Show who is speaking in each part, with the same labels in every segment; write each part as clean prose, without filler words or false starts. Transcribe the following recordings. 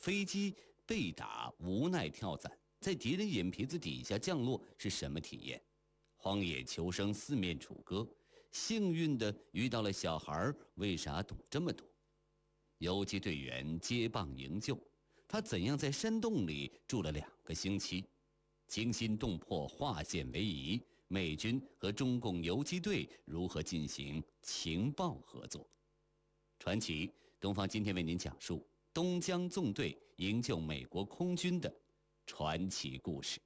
Speaker 1: 飞机被打无奈跳伞，在敌人眼皮子底下降落是什么体验？荒野求生，四面楚歌，幸运的遇到了小孩，为啥懂这么多？游击队员接棒营救，他怎样在山洞里住了2个星期？惊心动魄，化险为夷，美军和中共游击队如何进行情报合作？传奇东方今天为您讲述东江纵队营救美国空军的传奇故事。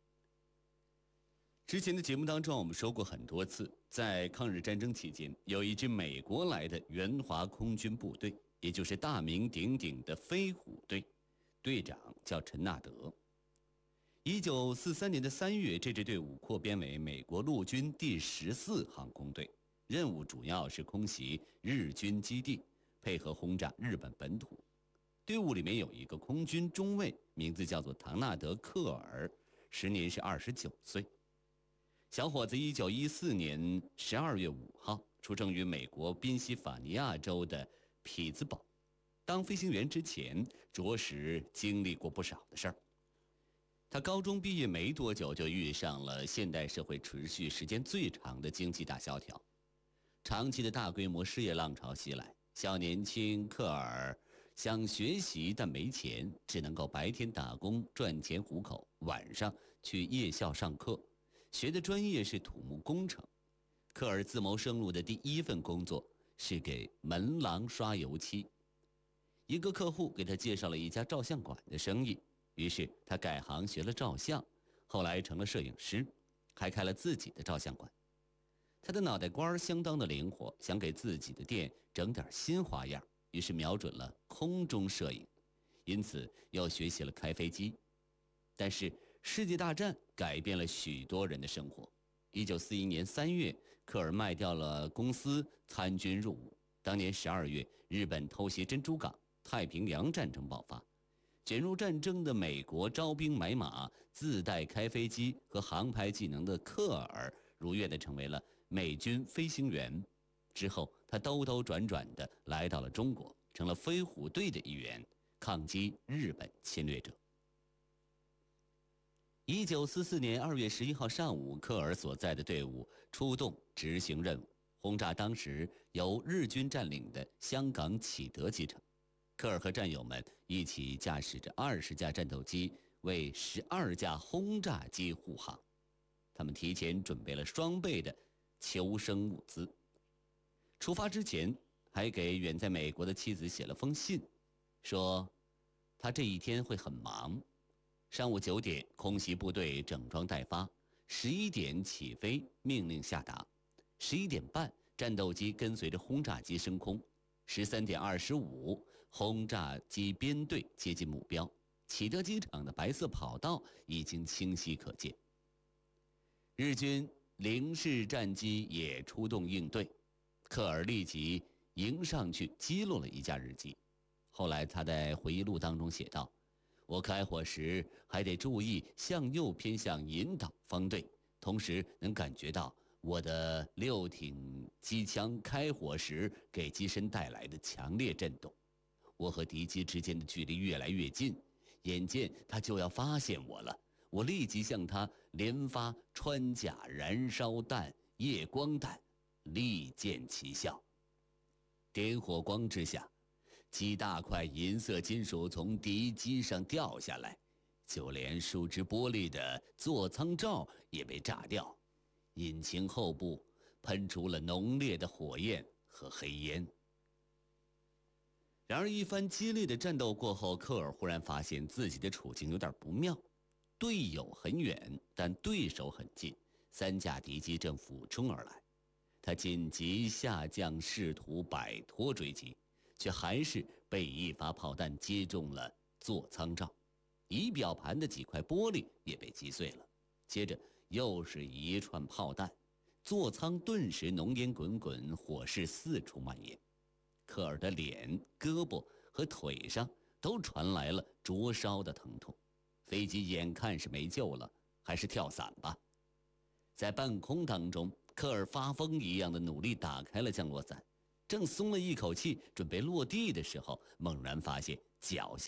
Speaker 1: 之前的节目当中我们说过很多次，在抗日战争期间，有一支美国来的援华空军部队，也就是大名鼎鼎的飞虎队，队长叫陈纳德。1943年的3月，这支队伍扩编为美国陆军第14航空队，任务主要是空袭日军基地，配合轰炸日本本土。队伍里面有一个空军中尉，名字叫做唐纳德·克尔，时年是29岁。小伙子1914年12月5号出生于美国宾夕法尼亚州的匹兹堡。当飞行员之前，着实经历过不少的事儿。他高中毕业没多久，就遇上了现代社会持续时间最长的经济大萧条，长期的大规模失业浪潮袭来。小年轻克尔想学习，但没钱，只能够白天打工赚钱糊口，晚上去夜校上课。学的专业是土木工程。克尔自谋生路的第一份工作是给门廊刷油漆。一个客户给他介绍了一家照相馆的生意，于是他改行学了照相，后来成了摄影师，还开了自己的照相馆。他的脑袋瓜相当的灵活，想给自己的店整点新花样，于是瞄准了空中摄影，因此又学习了开飞机。但是世界大战改变了许多人的生活。1941年3月，克尔卖掉了公司，参军入伍。当年12月，日本偷袭珍珠港，太平洋战争爆发。卷入战争的美国招兵买马，自带开飞机和航拍技能的克尔如愿地成为了美军飞行员。之后他兜兜转转地来到了中国，成了飞虎队的一员，抗击日本侵略者。1944年2月11号上午，克尔所在的队伍出动执行任务，轰炸当时由日军占领的香港启德机场。克尔和战友们一起驾驶着20架战斗机为12架轰炸机护航，他们提前准备了双倍的求生物资。出发之前还给远在美国的妻子写了封信，说他这一天会很忙。上午9点，空袭部队整装待发，11点起飞，命令下达。11点半，战斗机跟随着轰炸机升空。13点25，轰炸机编队接近目标，启德机场的白色跑道已经清晰可见。日军零式战机也出动应对，克尔立即迎上去击落了一架日机。后来他在回忆录当中写道：我开火时还得注意向右偏向引导方队，同时能感觉到我的6挺机枪开火时给机身带来的强烈震动。我和敌机之间的距离越来越近，眼见他就要发现我了，我立即向他连发穿甲燃烧弹、夜光弹，立见其效。点火光之下，几大块银色金属从敌机上掉下来，就连树脂玻璃的座舱罩也被炸掉。引擎后部喷出了浓烈的火焰和黑烟。然而一番激烈的战斗过后，克尔忽然发现自己的处境有点不妙。队友很远，但对手很近，3架敌机正俯冲而来。他紧急下降，试图摆脱追击，却还是被一发炮弹击中了座舱罩，仪表盘的几块玻璃也被击碎了。接着又是一串炮弹，座舱顿时浓烟滚滚，火势四处蔓延。克尔的脸、胳膊和腿上都传来了灼烧的疼痛。飞机眼看是没救了，还是跳伞吧。在半空当中，克尔发疯一样的努力打开了降落伞，正松了一口气准备落地的时候，猛然发现脚下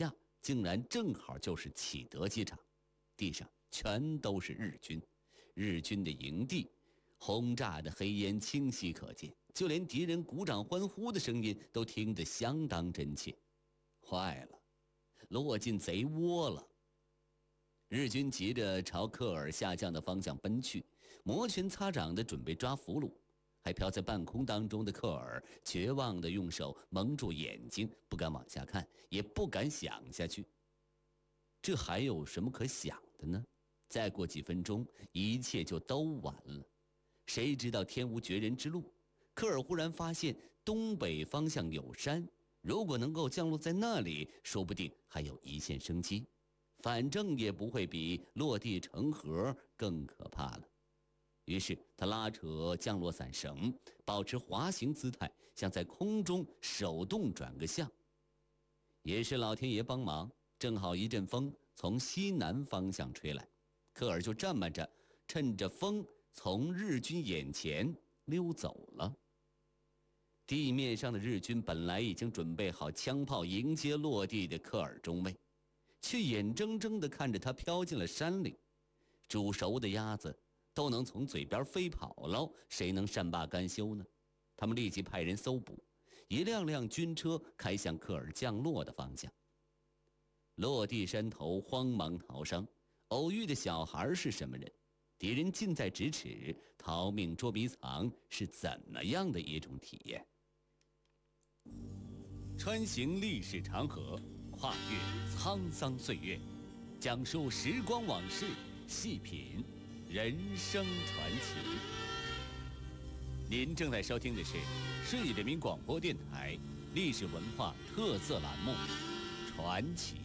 Speaker 1: 竟然正好就是启德机场，地上全都是日军，日军的营地，轰炸的黑烟清晰可见，就连敌人鼓掌欢呼的声音都听得相当真切。坏了，落进贼窝了！日军急着朝科尔下降的方向奔去，摩拳擦掌地准备抓俘虏。还飘在半空当中的科尔绝望地用手蒙住眼睛，不敢往下看，也不敢想下去。这还有什么可想的呢？再过几分钟，一切就都完了。谁知道天无绝人之路？科尔忽然发现东北方向有山，如果能够降落在那里，说不定还有一线生机。反正也不会比落地成盒更可怕了。于是他拉扯降落伞绳，保持滑行姿态，想在空中手动转个向。也是老天爷帮忙，正好一阵风从西南方向吹来，科尔就这么着，趁着风从日军眼前溜走了。地面上的日军本来已经准备好枪炮迎接落地的科尔中尉，却眼睁睁地看着他飘进了山里。煮熟的鸭子都能从嘴边飞跑了，谁能善罢甘休呢？他们立即派人搜捕，一辆辆军车开向科尔降落的方向。落地山头慌忙逃生，偶遇的小孩是什么人？敌人近在咫尺，逃命捉迷藏是怎么样的一种体验？穿行历史长河，跨越沧桑岁月，讲述时光往事，细品人生传奇。您正在收听的是市人民广播电台历史文化特色栏目《传奇》。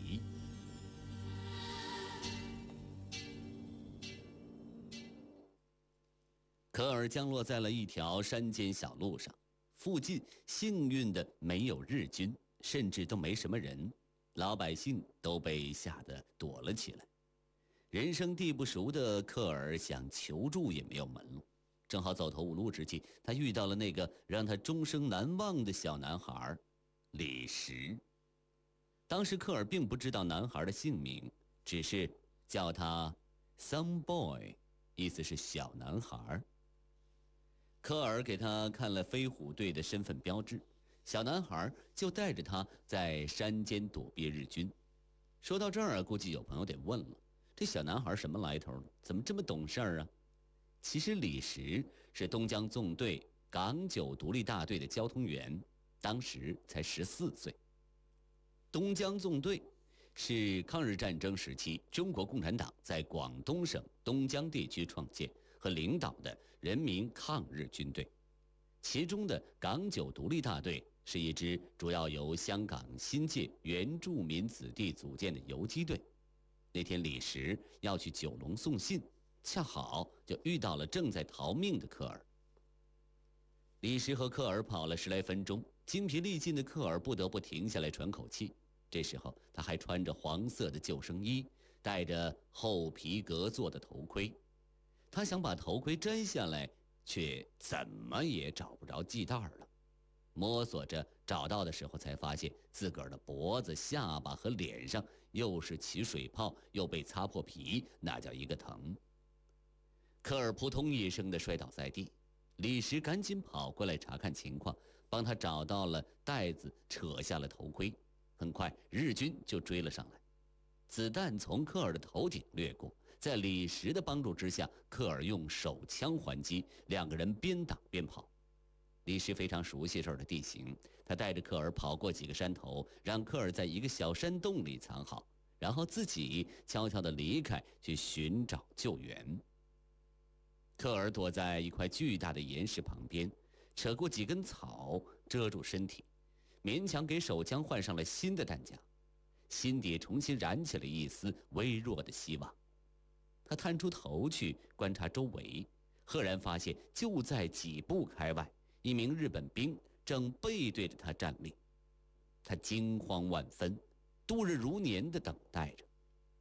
Speaker 1: 科尔降落在了一条山间小路上，附近幸运的没有日军，甚至都没什么人，老百姓都被吓得躲了起来。人生地不熟的科尔想求助也没有门路，正好走投无路之际，他遇到了那个让他终生难忘的小男孩李石。当时科尔并不知道男孩的姓名，只是叫他 Some Boy， 意思是小男孩。科尔给他看了飞虎队的身份标志，小男孩就带着他在山间躲避日军。说到这儿，估计有朋友得问了，这小男孩什么来头呢？怎么这么懂事啊？其实李石是东江纵队港九独立大队的交通员，当时才14岁。东江纵队是抗日战争时期中国共产党在广东省东江地区创建和领导的人民抗日军队，其中的港九独立大队是一支主要由香港新界原住民子弟组建的游击队。那天李石要去九龙送信，恰好就遇到了正在逃命的科尔。李石和科尔跑了10来分钟，精疲力尽的科尔不得不停下来喘口气。这时候他还穿着黄色的救生衣，戴着厚皮革做的头盔。他想把头盔摘下来，却怎么也找不着系带了。摸索着找到的时候，才发现自个儿的脖子、下巴和脸上又是起水泡，又被擦破皮，那叫一个疼。科尔扑通一声地摔倒在地，李石赶紧跑过来查看情况，帮他找到了带子，扯下了头盔。很快日军就追了上来，子弹从科尔的头顶掠过，在李石的帮助之下，科尔用手枪还击，两个人边打边跑。李石非常熟悉这儿的地形，他带着科尔跑过几个山头，让科尔在一个小山洞里藏好，然后自己悄悄地离开，去寻找救援。科尔躲在一块巨大的岩石旁边，扯过几根草遮住身体，勉强给手枪换上了新的弹夹，心底重新燃起了一丝微弱的希望。他探出头去观察周围，赫然发现就在几步开外，一名日本兵正背对着他站立。他惊慌万分，度日如年地等待着。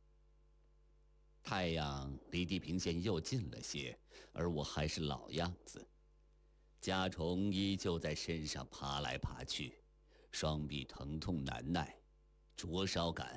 Speaker 1: 太阳离地平线又近了些，而我还是老样子，甲虫依旧在身上爬来爬去，双臂疼痛难耐，灼烧感